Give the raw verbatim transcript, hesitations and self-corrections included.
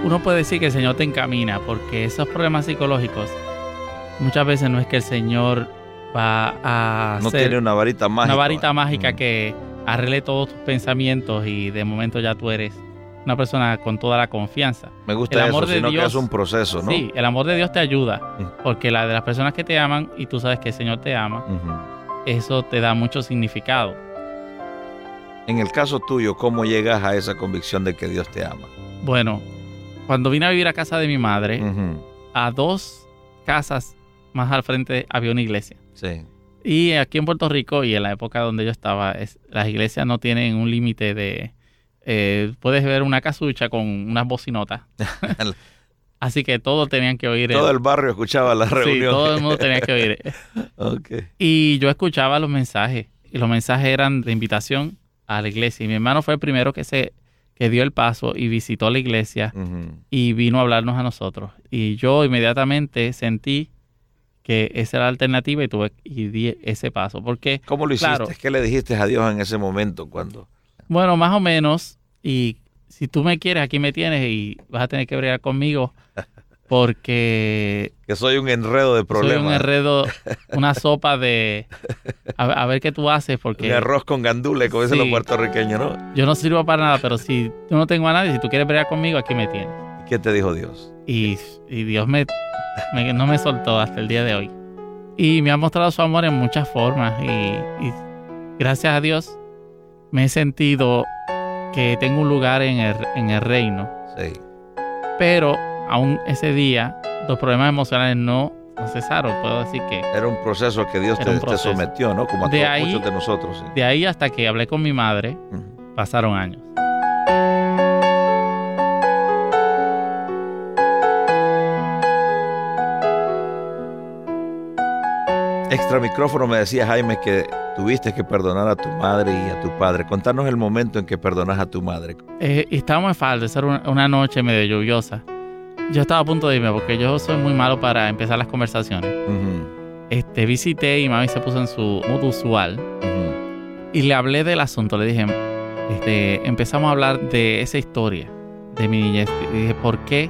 uno puede decir que el Señor te encamina, porque esos problemas psicológicos muchas veces no es que el Señor va a no hacer tiene una varita mágica. una varita mágica mm. que arregle todos tus pensamientos y de momento ya tú eres una persona con toda la confianza. Me gusta el amor eso, de sino Dios, que es un proceso, ¿no? Sí, el amor de Dios te ayuda, Mm. porque la de las personas que te aman y tú sabes que el Señor te ama, Ujú. eso te da mucho significado. En el caso tuyo, ¿cómo llegas a esa convicción de que Dios te ama? Bueno, cuando vine a vivir a casa de mi madre, Ujú. a dos casas más al frente había una iglesia. Sí. Y aquí en Puerto Rico y en la época donde yo estaba, es, las iglesias no tienen un límite de... Eh, puedes ver una casucha con unas bocinotas. Así que todos tenían que oír. Todo el, el barrio escuchaba la reunión. Sí, todo el mundo tenía que oír. Okay. Y yo escuchaba los mensajes. Y los mensajes eran de invitación a la iglesia. Y mi hermano fue el primero que se que dio el paso y visitó la iglesia Uh-huh. y vino a hablarnos a nosotros. Y yo inmediatamente sentí que esa era la alternativa y tuve y di ese paso. Porque, ¿Cómo lo hiciste? claro, ¿Qué le dijiste a Dios en ese momento cuando? bueno, más o menos. Y si tú me quieres, aquí me tienes y vas a tener que bregar conmigo porque... Que soy un enredo de problemas. Soy un enredo, una sopa de... A, a ver qué tú haces porque... Un arroz con gandules, como dicen Sí. los puertorriqueños, ¿no? Yo no sirvo para nada, pero si yo no tengo a nadie, si tú quieres bregar conmigo, aquí me tienes. ¿Qué te dijo Dios? Y, y Dios me, me- no me soltó hasta el día de hoy. Y me ha mostrado su amor en muchas formas. Y, y gracias a Dios me he sentido que tengo un lugar en el, en el reino. Sí. Pero aún ese día los problemas emocionales no, no cesaron. Puedo decir que Era un proceso que Dios Era te, un te proceso. sometió, ¿no? Como a De todos, ahí- muchos de nosotros. Sí. de ahí hasta que hablé con mi madre, Ujú. pasaron años. Extra micrófono me decía Jaime que tuviste que perdonar a tu madre y a tu padre. Contanos el momento en que perdonas a tu madre. Eh, y estábamos en falda, esa era una, una noche medio lluviosa. Yo estaba a punto de irme porque yo soy muy malo para empezar las conversaciones. Ujú, Este, visité y mami se puso en su modo usual ujú. y le hablé del asunto. Le dije, este, empezamos a hablar de esa historia de mi niñez. Y dije, ¿por qué